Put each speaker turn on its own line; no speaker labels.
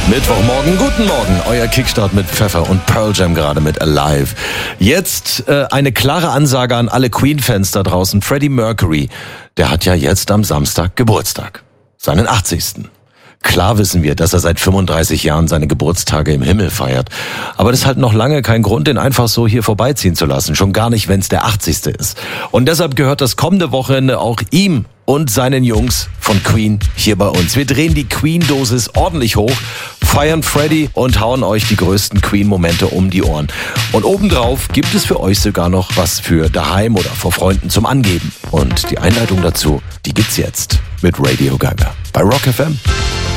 Mittwochmorgen, guten Morgen, euer Kickstart mit Pfeffer und Pearl Jam gerade mit Alive. Jetzt eine klare Ansage an alle Queen-Fans da draußen. Freddie Mercury, der hat ja jetzt am Samstag Geburtstag, seinen 80. Klar wissen wir, dass er seit 35 Jahren seine Geburtstage im Himmel feiert. Aber das ist halt noch lange kein Grund, den einfach so hier vorbeiziehen zu lassen. Schon gar nicht, wenn es der 80. ist. Und deshalb gehört das kommende Wochenende auch ihm und seinen Jungs von Queen hier bei uns. Wir drehen die Queen-Dosis ordentlich hoch, feiern Freddie und hauen euch die größten Queen-Momente um die Ohren. Und obendrauf gibt es für euch sogar noch was für daheim oder vor Freunden zum Angeben. Und die Einleitung dazu, die gibt's jetzt mit Radio Gaga bei Rock FM.